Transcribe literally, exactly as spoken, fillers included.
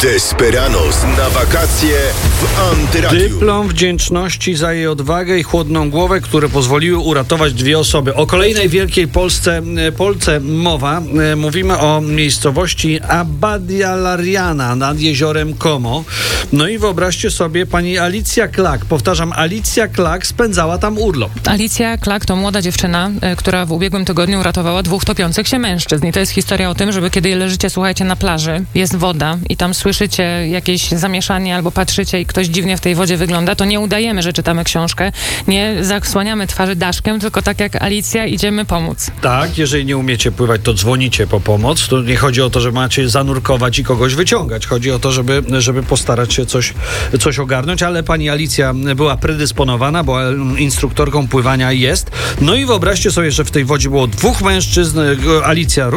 Desperados na wakacje w Antyradiu. Dyplom wdzięczności za jej odwagę i chłodną głowę, które pozwoliły uratować dwie osoby. O kolejnej wielkiej Polsce, Polce mowa. Mówimy o miejscowości Abbadia Lariana nad jeziorem Como. No i wyobraźcie sobie, pani Alicja Klak, powtarzam, Alicja Klak spędzała tam urlop. Alicja Klak to młoda dziewczyna, która w ubiegłym tygodniu uratowała dwóch topiących się mężczyzn. I to jest historia o tym, żeby kiedy leżycie, słuchajcie, na plaży, jest woda i tam słyszycie jakieś zamieszanie albo patrzycie i ktoś dziwnie w tej wodzie wygląda, to nie udajemy, że czytamy książkę, nie zasłaniamy twarzy daszkiem, tylko tak jak Alicja idziemy pomóc. Tak, jeżeli nie umiecie pływać, to dzwonicie po pomoc. To nie chodzi o to, że macie zanurkować i kogoś wyciągać. Chodzi o to, żeby, żeby postarać się coś, coś ogarnąć, ale pani Alicja była predysponowana, bo instruktorką pływania jest. No i wyobraźcie sobie, że w tej wodzie było dwóch mężczyzn. Alicja